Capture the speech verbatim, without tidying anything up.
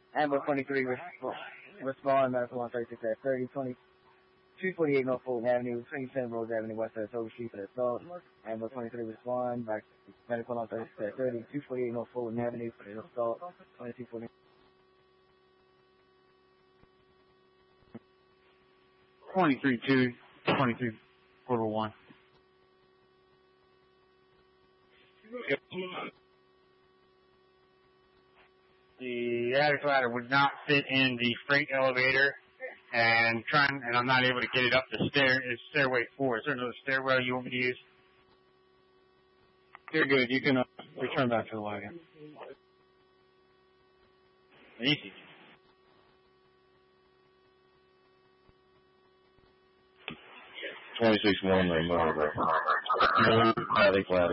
Ambulance twenty-three, resp- respond, medical one thirty-six at thirty, twenty-two forty-eight North Fulton Avenue, twenty-seven Rose Avenue, West Side, Silver Street for the assault. Ambulance twenty-three, respond, back medical one thirty-six at thirty, two forty-eight North Fulton Avenue for the assault. twenty-two forty. twenty-three two, twenty-three quarter one. The attic ladder would not fit in the freight elevator, and trying, and I'm not able to get it up the stair. It's stairway four. Is there another stairwell you want me to use? You're good. You can uh, return back to the wagon. Easy. twenty-six one, no, no, no. Attic ladder.